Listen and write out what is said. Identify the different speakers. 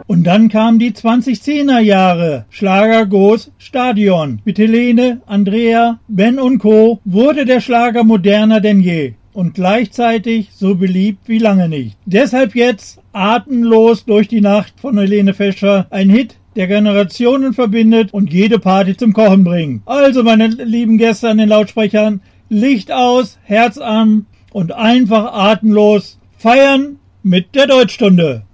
Speaker 1: Und dann kamen die 2010er Jahre. Schlager groß Stadion. Mit Helene, Andrea, Ben und Co. wurde der Schlager moderner denn je. Und gleichzeitig so beliebt wie lange nicht. Deshalb jetzt Atemlos durch die Nacht von Helene Fischer. Ein Hit, der Generationen verbindet und jede Party zum Kochen bringt. Also meine lieben Gäste an den Lautsprechern, Licht aus, Herz an und einfach atemlos feiern mit der Deutschstunde.